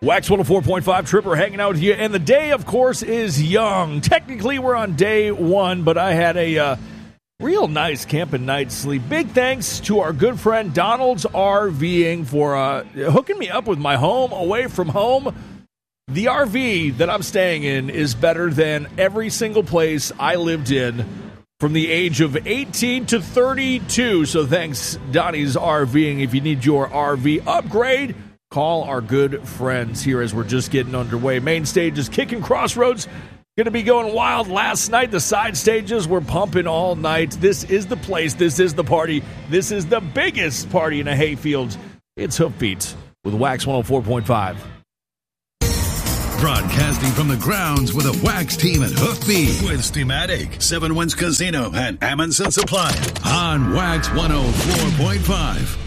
Wax 104.5 Tripper hanging out with you. And the day, of course, is young. Technically, we're on day one, but I had a real nice camping night's sleep. Big thanks to our good friend Donald's RVing for hooking me up with my home away from home. The RV that I'm staying in is better than every single place I lived in from the age of 18 to 32. So thanks, Donnie's RVing. If you need your RV upgrade, call our good friends here as we're just getting underway. Main stage is kicking Crossroads. Going to be going wild. Last night, the side stages were pumping all night. This is the place. This is the party. This is the biggest party in a hayfield. It's Hoofbeat with Wax 104.5. Broadcasting from the grounds with a Wax team at Hoofbeat with Steamatic, Seven Winds Casino, and Amundsen Supply on Wax 104.5.